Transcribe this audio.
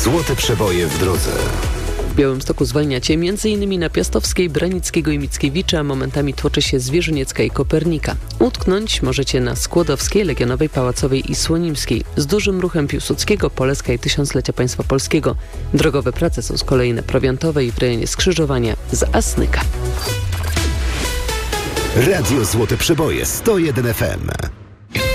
Złote przeboje w drodze. W Białymstoku zwalniacie m.in. na Piastowskiej, Branickiego i Mickiewicza, a momentami tłoczy się Zwierzyniecka i Kopernika. Utknąć możecie na Skłodowskiej, Legionowej, Pałacowej i Słonimskiej. Z dużym ruchem Piłsudskiego, Poleska i Tysiąclecia Państwa Polskiego. Drogowe prace są z kolei na Prowiantowej w rejonie skrzyżowania z Asnyka. Radio Złote Przeboje 101 FM.